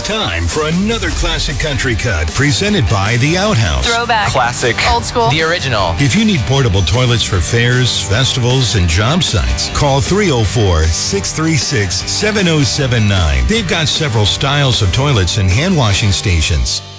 It's time for another classic country cut presented by The Outhouse. Throwback. Classic. Old school. The original. If you need portable toilets for fairs, festivals, and job sites, call 304-636-7079. They've got several styles of toilets and hand washing stations.